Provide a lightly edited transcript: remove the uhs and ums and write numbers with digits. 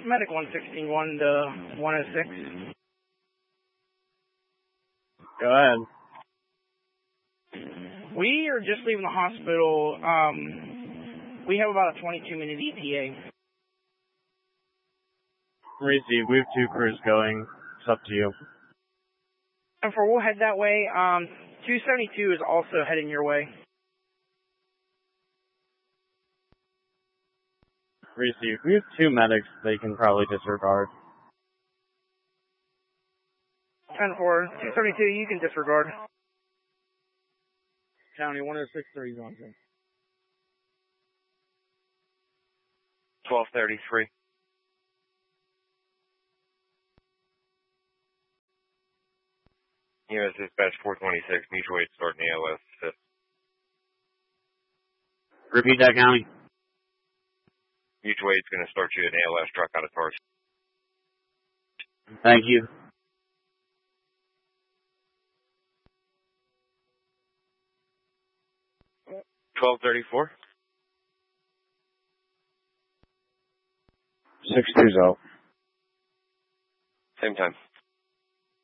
Medic 161 to 106. Go ahead. We are just leaving the hospital. We have about a 22-minute ETA. Receive. We have 2 crews going. It's up to you. And we'll head that way. 272 is also heading your way. Receive. We have 2 medics they can probably disregard. 10-4. 272, you can disregard. County 1063 is on scene. 1233. U.S. Dispatch 426, mutual aid starting ALS 5th. Repeat that, County. Mutual aid's going to start you an ALS truck out of Tarsus. Thank you. $12.34. 620. Same time.